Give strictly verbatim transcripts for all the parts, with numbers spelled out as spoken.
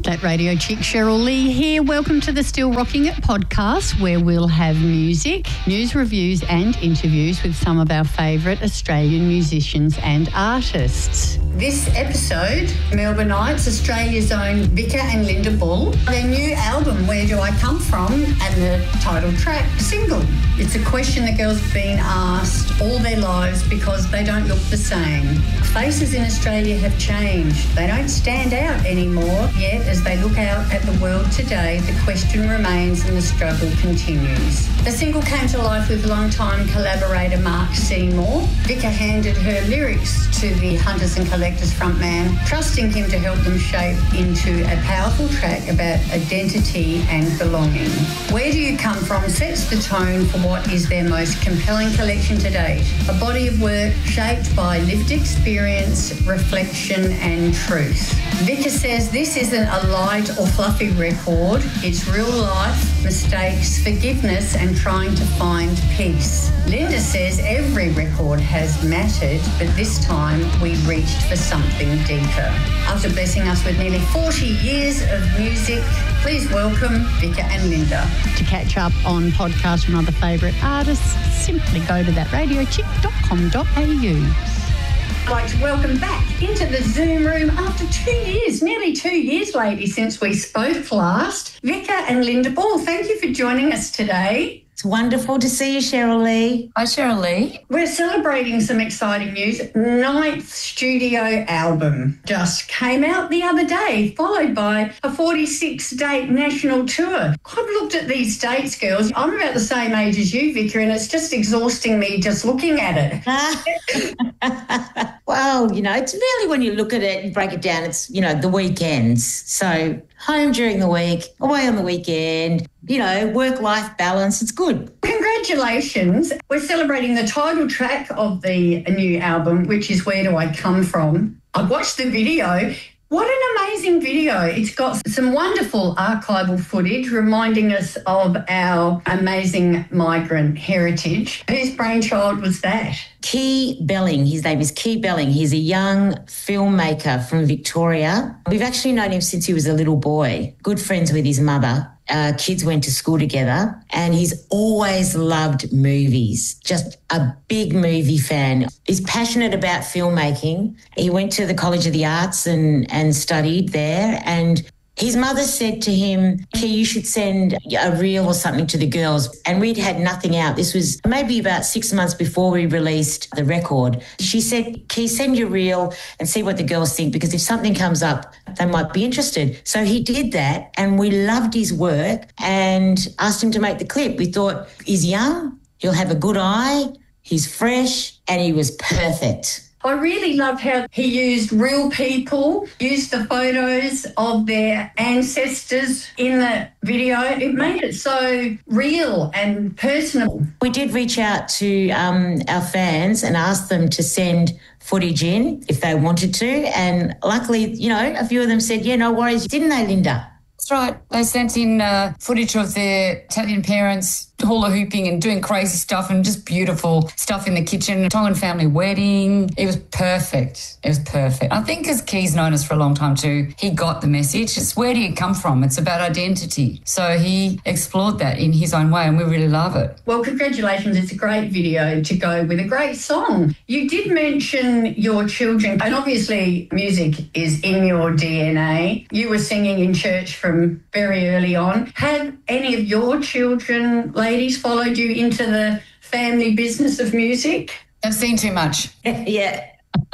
That Radio Chick, Cheryl Lee here. Welcome to the Still Rocking It podcast, where we'll have music, news reviews and interviews with some of our favourite Australian musicians and artists. This episode, Melbourneites, Australia's own Vicka and Linda Bull, their new album, Where Do I Come From, and the title track, Single. It's a question the girls have been asked all their lives because they don't look the same. Faces in Australia have changed. They don't stand out anymore, yet as they look out at the world today, the question remains and the struggle continues. The single came to life with longtime collaborator Mark Seymour. Vicka handed her lyrics to the Hunters and Collectors frontman, trusting him to help them shape into a powerful track about identity and belonging. Where Do You Come From sets the tone for what is their most compelling collection to date, a body of work shaped by lived experience, reflection and truth. Vicka says this isn't a light or fluffy record, it's real life, mistakes, forgiveness and trying to find peace. Linda says every record has mattered, but this time we reached for something deeper. After blessing us with nearly forty years of music, please welcome Vicka and Linda. To catch up on podcasts from other favourite artists, simply go to that radio chick dot com dot a u. I'd like to welcome back into the Zoom room after two years, nearly two years, ladies, since we spoke last. Vicka and Linda Bull, thank you for joining us today. It's wonderful to see you, Cheryl Lee. Hi, Cheryl Lee. We're celebrating some exciting news. Ninth studio album just came out the other day, followed by a forty-six date national tour. I've looked at these dates, girls. I'm about the same age as you, Vicka, and it's just exhausting me just looking at it. Well, you know, it's really when you look at it and break it down, it's, you know, the weekends. So home during the week, away on the weekend, you know, work-life balance. It's good. Congratulations. We're celebrating the title track of the new album, which is Where Do I Come From. I watched the video. What an amazing video. It's got some wonderful archival footage reminding us of our amazing migrant heritage. Whose brainchild was that? Key Belling, his name is Key Belling. He's a young filmmaker from Victoria. We've actually known him since he was a little boy, good friends with his mother. Uh, kids went to school together and he's always loved movies, just a big movie fan. He's passionate about filmmaking. He went to the College of the Arts and, and studied there, and his mother said to him, Key, you should send a reel or something to the girls. And we'd had nothing out. This was maybe about six months before we released the record. She said, Key, send your reel and see what the girls think, because if something comes up, they might be interested. So he did that, and we loved his work and asked him to make the clip. We thought, he's young, he'll have a good eye, he's fresh, and he was perfect. I really love how he used real people, used the photos of their ancestors in the video. It made it so real and personal. We did reach out to um, our fans and ask them to send footage in if they wanted to. And luckily, you know, a few of them said, yeah, no worries. Didn't they, Linda? That's right. They sent in uh, footage of their Italian parents hula hooping and doing crazy stuff, and just beautiful stuff in the kitchen. Tongan family wedding. It was perfect. It was perfect. I think as Key's known us for a long time too, he got the message. It's where do you come from? It's about identity. So he explored that in his own way, and we really love it. Well, congratulations. It's a great video to go with a great song. You did mention your children, and obviously music is in your D N A. You were singing in church from very early on. Have any of your children, ladies, followed you into the family business of music? I've seen too much. Yeah.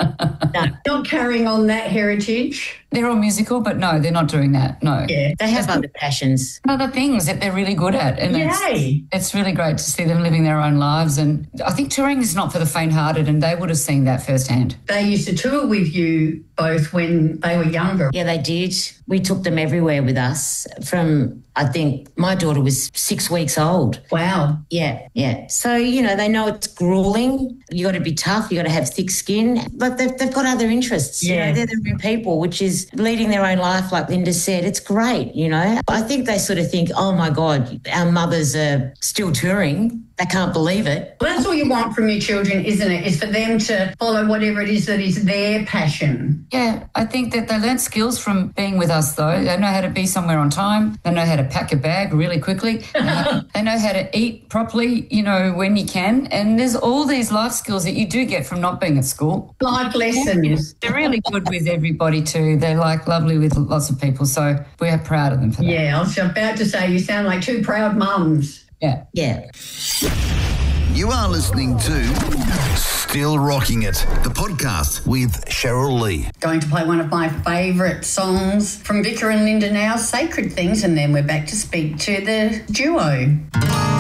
No. Not carrying on that heritage. They're all musical, but no, they're not doing that. No. Yeah, they have other passions. Other things that they're really good at. And Yay. It's, it's really great to see them living their own lives. And I think touring is not for the faint-hearted, and they would have seen that firsthand. They used to tour with you both when they were younger. Yeah, they did. We took them everywhere with us from, I think, my daughter was six weeks old. Wow. Yeah, yeah. So, you know, they know it's grueling. You got to be tough. You got to have thick skin. But they've, they've got other interests. Yeah. You know, they're the real people, which is teenagers leading their own life, like Linda said. It's great, you know. I think they sort of think, oh, my God, our mothers are still touring. They can't believe it. Well, that's all you want from your children, isn't it? Is for them to follow whatever it is that is their passion. Yeah, I think that they learn skills from being with us, though. They know how to be somewhere on time. They know how to pack a bag really quickly. Uh, they know how to eat properly, you know, when you can. And there's all these life skills that you do get from not being at school. Life lessons. They're really good with everybody too. They're like lovely with lots of people. So we're proud of them for that. Yeah, I was about to say you sound like two proud mums. Yeah. Yeah. You are listening to Still Rocking It, the podcast with Cheryl Lee. Going to play one of my favourite songs from Vicar and Linda now, Sacred Things, and then we're back to speak to the duo.